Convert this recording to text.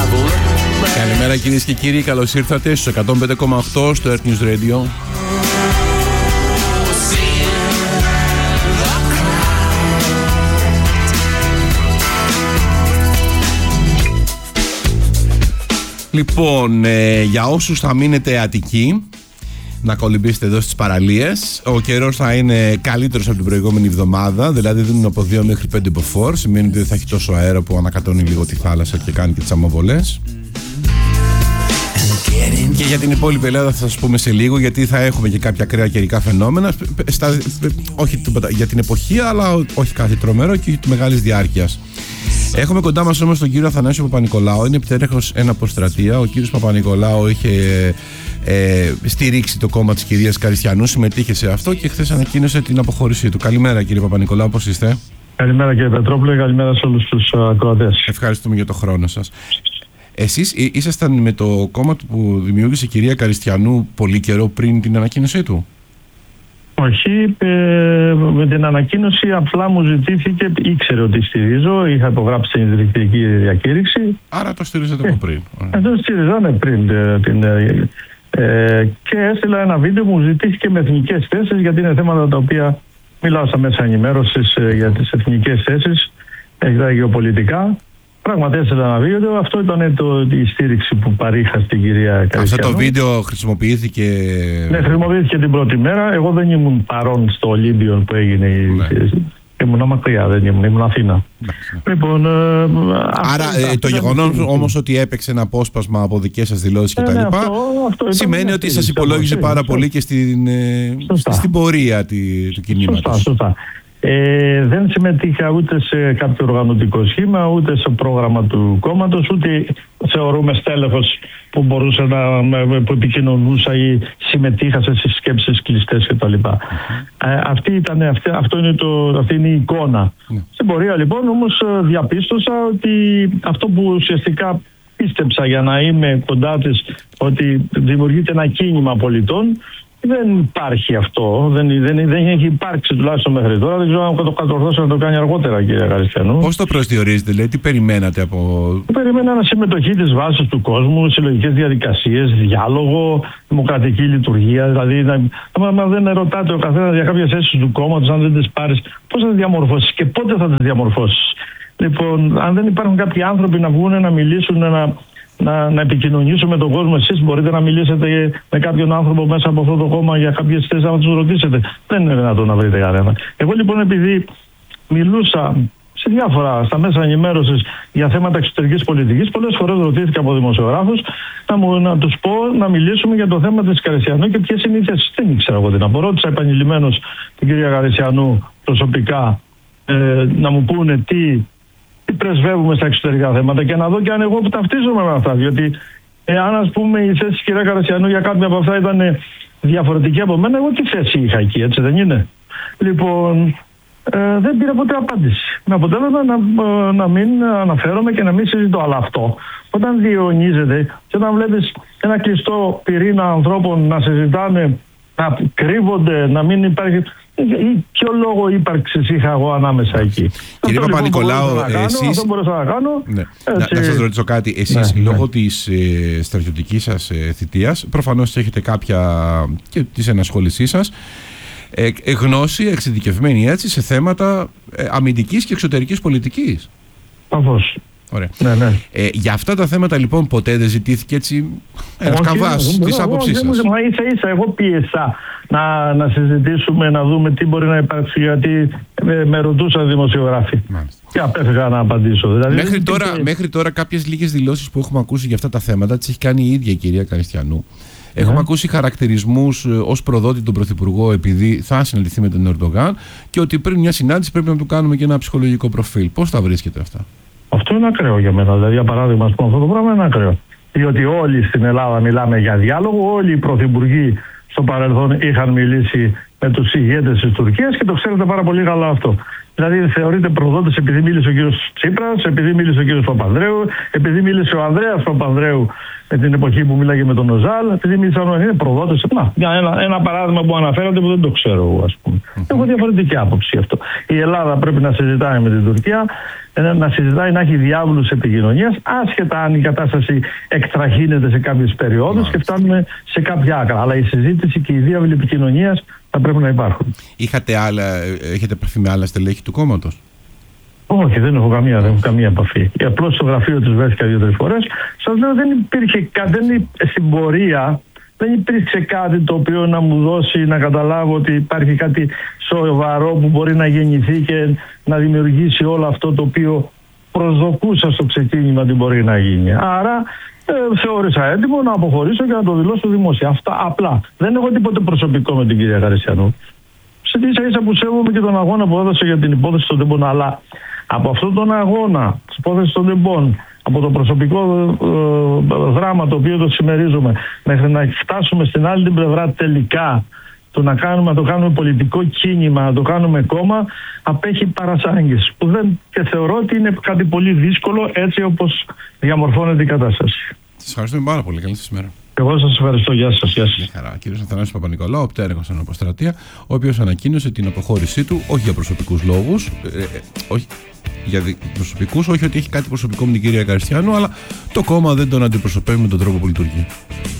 Καλημέρα κυρίες και κύριοι, καλώς ήρθατε στους 105,8 στο Earth News Radio. Λοιπόν, για όσους θα μείνετε Αττικοί, να κολυμπήσετε εδώ στις παραλίες. Ο καιρός θα είναι καλύτερος από την προηγούμενη εβδομάδα, δηλαδή δίνουν από 2 μέχρι 5 μποφόρ. Σημαίνει ότι δεν θα έχει τόσο αέρα που ανακατώνει λίγο τη θάλασσα και κάνει και τις αμμοβολές. Και για την υπόλοιπη Ελλάδα θα σας πούμε σε λίγο, γιατί θα έχουμε και κάποια ακραία καιρικά φαινόμενα, όχι για την εποχή, αλλά όχι κάτι τρομερό και μεγάλης διάρκειας. Έχουμε κοντά μας όμως τον κύριο Αθανάσιο Παπα-Νικολάου, είναι επιτέρεχος εν αποστρατεία. Ο κύριος Παπα-Νικολάου είχε στηρίξει το κόμμα της κυρίας Καριστιανού, συμμετείχε σε αυτό και χθες ανακοίνωσε την αποχώρησή του. Καλημέρα κύριε Παπα-Νικολάου, πώς είστε? Καλημέρα κύριε Πετρόπουλε, καλημέρα σε όλους τους ακροατές. Ευχαριστούμε για το χρόνο σας. Εσείς ήσασταν με το κόμμα που δημιούργησε η κυρία Καριστιανού πολύ καιρό πριν την ανακοίνωσή του? Όχι, με την ανακοίνωση απλά μου ζητήθηκε, ήξερε ότι στηρίζω, είχα υπογράψει την ιδρυτική διακήρυξη. Άρα το στηρίζετε από πριν? Το στηριζάνε πριν και έστειλα ένα βίντεο που μου ζητήθηκε με εθνικές θέσεις, γιατί είναι θέματα τα οποία μιλάω στα μέσα ενημέρωσης για τις εθνικές θέσεις, τα γεωπολιτικά. Πράγματι έστειλα ένα βίντεο, αυτό ήταν η στήριξη που παρήχα στην κυρία Καριστιανού. Αυτό το βίντεο χρησιμοποιήθηκε? Ναι, χρησιμοποιήθηκε την πρώτη μέρα. Εγώ δεν ήμουν παρόν στο Ολύμπιο που έγινε η στήριξη. Ήμουν μακριά, δεν ήμουν Αθήνα. Λοιπόν, άρα το γεγονός όμως ότι έπαιξε ένα απόσπασμα από δικές σας δηλώσεις κτλ. Σημαίνει ότι σας υπολόγιζε πάρα πολύ και στην πορεία του κινήματος. Σωστά. Δεν συμμετείχα ούτε σε κάποιο οργανωτικό σχήμα, ούτε σε πρόγραμμα του κόμματος, ούτε θεωρούμε στέλεχος που μπορούσε που επικοινωνούσα ή συμμετείχα σε συσκέψεις κλειστές κτλ. Αυτή είναι η εικόνα. Στην πορεία λοιπόν όμως διαπίστωσα ότι αυτό που ουσιαστικά πίστεψα για να είμαι κοντά της, ότι δημιουργείται ένα κίνημα πολιτών, δεν υπάρχει αυτό, δεν έχει υπάρξει τουλάχιστον μέχρι τώρα. Δεν ξέρω αν το κατορθώσει να το κάνει αργότερα, κύριε Καριστιανού. Πώς το προσδιορίζετε, δηλαδή, τι περιμένατε από? Περιμένα συμμετοχή της βάσης του κόσμου, συλλογικές διαδικασίες, διάλογο, δημοκρατική λειτουργία. Δηλαδή, άμα δεν ρωτάτε ο καθένας για κάποιες θέσεις του κόμματος, αν δεν τις πάρεις, πώς θα τις διαμορφώσεις και πότε θα τις διαμορφώσεις? Λοιπόν, αν δεν υπάρχουν κάποιοι άνθρωποι να βγουν να μιλήσουν, να επικοινωνήσω με τον κόσμο, εσείς μπορείτε να μιλήσετε με κάποιον άνθρωπο μέσα από αυτό το κόμμα για κάποιες θέσεις να τους ρωτήσετε? Δεν είναι δυνατόν να βρείτε κανένα. Εγώ λοιπόν, επειδή μιλούσα σε διάφορα στα μέσα ενημέρωσης για θέματα εξωτερικής πολιτικής, πολλές φορές ρωτήθηκα από δημοσιογράφους να τους πω να μιλήσουμε για το θέμα της Καριστιανού και ποιες είναι οι θέσεις. Δεν ήξερα εγώ τι να πω. Ρώτησα επανειλημμένως την κυρία Καριστιανού προσωπικά να μου πούνε τι πρεσβεύουμε στα εξωτερικά θέματα και να δω και αν εγώ ταυτίζομαι με αυτά. Διότι αν ας πούμε η θέση της κυρία Καριστιανού για κάποια από αυτά ήταν διαφορετική από μένα, εγώ τι θέση είχα εκεί, έτσι δεν είναι? Λοιπόν, δεν πήρα ποτέ απάντηση. Με αποτέλεσμα να μην αναφέρομαι και να μην συζητώ. Αλλά αυτό, όταν διαιωνίζεται και όταν βλέπεις ένα κλειστό πυρήνα ανθρώπων να συζητάνε, να κρύβονται, να μην υπάρχει. Ποιο λόγο ύπαρξης είχα εγώ ανάμεσα εκεί? Κύριε Παπα-Νικολάου, εσείς... Αυτό μπορούσα να κάνω. Ναι. Να σας ρωτήσω κάτι. Εσείς λόγω της στρατιωτικής σας θητείας, προφανώς έχετε κάποια και της ενασχόλησής σας γνώση εξειδικευμένη έτσι σε θέματα αμυντικής και εξωτερικής πολιτικής. Σαφώς. Ωραία. Ναι. Για αυτά τα θέματα λοιπόν ποτέ δεν ζητήθηκε έτσι ένας καμβάς της άποψής σας? Ίσα εγώ πίεσα να συζητήσουμε, να δούμε τι μπορεί να υπάρξει, γιατί με ρωτούσαν δημοσιογράφοι. Μάλιστα. Και απέφυγα να απαντήσω. Δηλαδή, μέχρι τώρα κάποιες λίγες δηλώσεις που έχουμε ακούσει για αυτά τα θέματα τις έχει κάνει η ίδια η κυρία Καριστιανού. Έχουμε ακούσει χαρακτηρισμούς ως προδότη τον Πρωθυπουργό επειδή θα συναντηθεί με τον Ερντογάν και ότι πριν μια συνάντηση πρέπει να του κάνουμε και ένα ψυχολογικό προφίλ. Πώς τα βρίσκετε αυτά? Αυτό είναι ακραίο για μένα. Δηλαδή, για παράδειγμα, αυτό το πράγμα είναι ακραίο. Διότι όλοι στην Ελλάδα μιλάμε για διάλογο, όλοι οι πρωθυπουργοί στο παρελθόν είχαν μιλήσει με τους ηγέτες της Τουρκίας και το ξέρετε πάρα πολύ καλά αυτό. Δηλαδή θεωρείται προδότης επειδή μίλησε ο κύριος Τσίπρας, επειδή μίλησε ο κύριος Παπανδρέου, επειδή μίλησε ο Ανδρέας Παπανδρέου την εποχή που μίλαγε με τον Οζάλ, επειδή μίλησαν όλοι, είναι προδότες. Ένα παράδειγμα που αναφέρατε που δεν το ξέρω εγώ, ας πούμε. Έχω διαφορετική άποψη αυτό. Η Ελλάδα πρέπει να συζητάει με την Τουρκία, να συζητάει, να έχει διάβλους επικοινωνίας, άσχετα αν η κατάσταση εκτραχύνεται σε κάποιες περιόδους και φτάνουμε σε κάποια άκρα. Αλλά η συζήτηση και η διάβλη επικοινωνίας θα πρέπει να υπάρχουν. Έχετε επαφή με άλλα στελέχη του κόμματος? Όχι, δεν έχω καμία επαφή. Απλώς στο γραφείο τους βρέθηκα 2-3 φορές. Σας λέω, δεν υπήρχε στην πορεία, δεν υπήρξε κάτι το οποίο να μου δώσει να καταλάβω ότι υπάρχει κάτι σοβαρό που μπορεί να γεννηθεί και να δημιουργήσει όλο αυτό το οποίο προσδοκούσα στο ξεκίνημα ότι μπορεί να γίνει. Άρα θεώρησα έτοιμο να αποχωρήσω και να το δηλώσω δημόσια. Αυτά απλά. Δεν έχω τίποτε προσωπικό με την κυρία Γαρεσιανού. Σε ίσα που σέβομαι και τον αγώνα που έδωσε για την υπόθεση των τεμπών. Αλλά από αυτόν τον αγώνα της υπόθεσης των τεμπών, από το προσωπικό δράμα το οποίο το συμμερίζουμε, μέχρι να φτάσουμε στην άλλη την πλευρά τελικά, να το κάνουμε πολιτικό κίνημα, να το κάνουμε κόμμα, απέχει παρασάγγες. Και θεωρώ ότι είναι κάτι πολύ δύσκολο έτσι όπως διαμορφώνεται η κατάσταση. Σας ευχαριστούμε πάρα πολύ. Καλή σας μέρα. Εγώ σας ευχαριστώ. Γεια σας. Γεια σας. Χαρά. Κύριος Αθανάσιος Παπα-Νικολάου, πτέρυγος στην Αποστρατεία, ο οποίος ανακοίνωσε την αποχώρησή του, όχι για προσωπικούς λόγους, όχι για προσωπικούς, όχι ότι έχει κάτι προσωπικό με την κυρία Γαρεσιανού, αλλά το κόμμα δεν τον αντιπροσωπεύει με τον τρόπο που λειτουργεί.